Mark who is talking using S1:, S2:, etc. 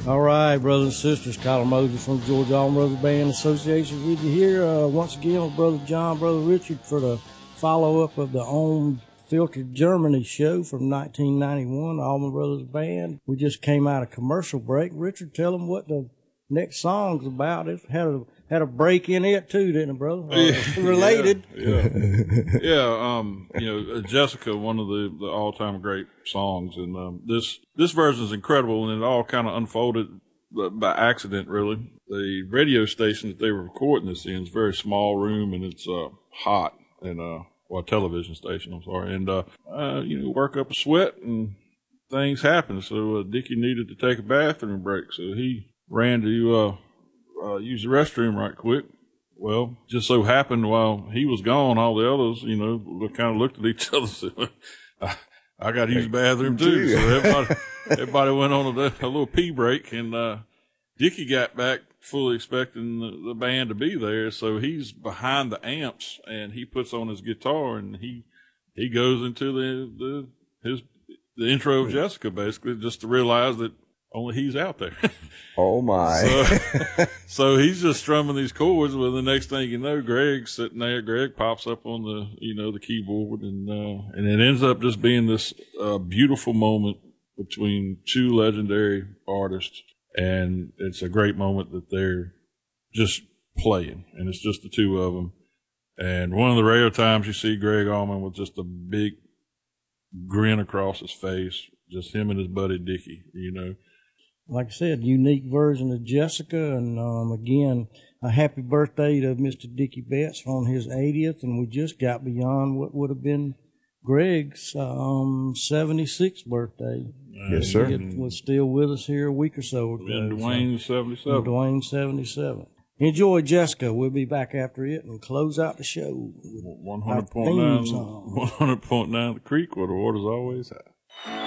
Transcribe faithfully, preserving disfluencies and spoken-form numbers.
S1: All right, brothers and sisters, Kyler Moses from Georgia Allman Brothers Band Association with you here uh, once again with Brother John, Brother Richard for the follow-up of the On Filtered Germany show from nineteen ninety-one, Allman Brothers Band. We just came out of commercial break. Richard, tell them what the next song's about. It had a had a break in it too, didn't it, brother? Uh,
S2: yeah,
S1: related.
S2: Yeah, yeah. yeah um, you know, Jessica, one of the, the all-time great songs, and um, this this version is incredible, and it all kind of unfolded by accident, really. The radio station that they were recording this in is a very small room, and it's uh, hot, and uh, well, television station, I'm sorry, and uh, uh, you know, work up a sweat, and things happen. So uh, Dickie needed to take a bathroom break, so he ran to uh, uh, use the restroom right quick. Well, just so happened while he was gone, all the others, you know, kind of looked at each other and said, I, I got to use the bathroom too. So everybody, everybody went on a, a little pee break, and uh, Dickie got back fully expecting the, the band to be there. So he's behind the amps, and he puts on his guitar, and he he goes into the, the his the intro of Jessica, basically, just to realize that only he's out there.
S3: Oh, my.
S2: So, so he's just strumming these chords. Well, the next thing you know, Greg's sitting there. Greg pops up on the, you know, the keyboard, and uh, and it ends up just being this uh, beautiful moment between two legendary artists. And it's a great moment that they're just playing, and it's just the two of them. And one of the rare times you see Greg Allman with just a big grin across his face, just him and his buddy Dickie, you know.
S1: Like I said, unique version of Jessica, and um, again, a happy birthday to Mister Dickie Betts on his eightieth, and we just got beyond what would have been Greg's um, seventy-sixth birthday.
S3: Yes, sir.
S1: He was still with us here a week or so ago.
S2: And Dwayne, seventy-seven.
S1: And Dwayne, seventy-seven. Enjoy Jessica. We'll be back after it and close out the show.
S2: one hundred point nine, one hundred point nine The Creek, where the water's always high.